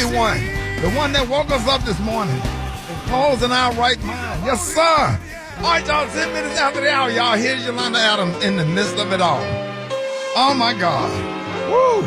only one, the one that woke us up this morning and closed in our right mind. Yes, sir. All right, y'all, 10 minutes after the hour, y'all, here's Yolanda Adams in the midst of it all. Oh, my God. Woo.